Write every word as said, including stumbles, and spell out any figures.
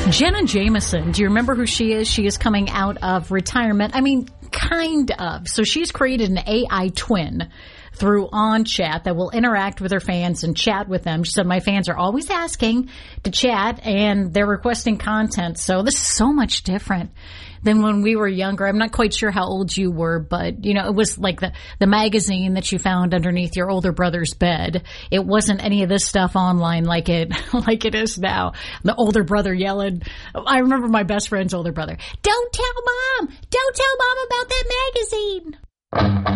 Jenna Jameson, do you remember who she is? She is coming out of retirement. I mean, kind of. So she's created an A I twin through OnChat that will interact with her fans and chat with them. She said, my fans are always asking to chat and they're requesting content. So this is so much different than when we were younger. I'm not quite sure how old you were, but you know, it was like the, the magazine that you found underneath your older brother's bed. It wasn't any of this stuff online like it, like it is now. The older brother yelling. I remember my best friend's older brother. Don't tell mom! Don't tell mom about that magazine!